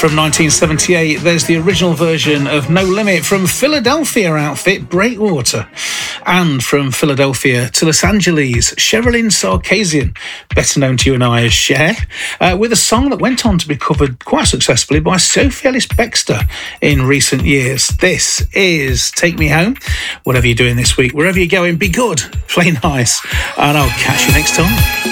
from 1978, there's the original version of No Limit from Philadelphia outfit Breakwater. And from Philadelphia to Los Angeles, Sherilyn Sarkisian, better known to you and I as Cher, with a song that went on to be covered quite successfully by Sophie Ellis-Bextor in recent years. This is Take Me Home. Whatever you're doing this week, wherever you're going, be good, play nice, and I'll catch you next time.